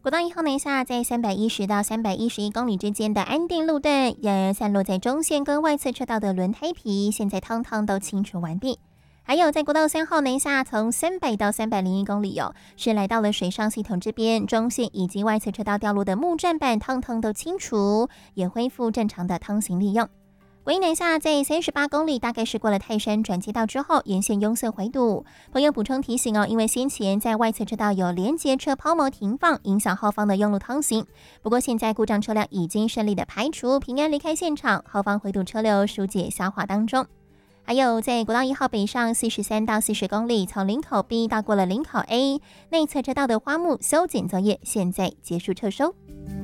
国道1号南下在310到311公里之间的安定路段，也散落在中线跟外侧车道的轮胎皮，现在通通都清除完毕。还有在国道3号南下，从300到301公里是来到了水上系统这边，中线以及外侧车道掉落的木栈板，通通都清除，也恢复正常的通行利用。国一南下在38公里，大概是过了泰山转接道之后，沿线拥塞回堵。朋友补充提醒因为先前在外侧车道有连接车抛锚停放，影响后方的用路通行。不过现在故障车辆已经顺利的排除，平安离开现场，后方回堵车流疏解消化当中。还有在国道1号北上43到40公里，从林口 B 到过了林口 A 内侧车道的花木修剪作业，现在结束撤收。